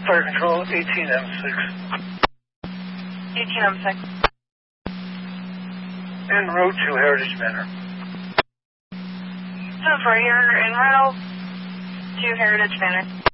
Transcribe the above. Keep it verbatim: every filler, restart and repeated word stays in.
Fire Control, eighteen M six. eighteen M six. En route to Heritage Manor. ten four, you're en route to Heritage Manor.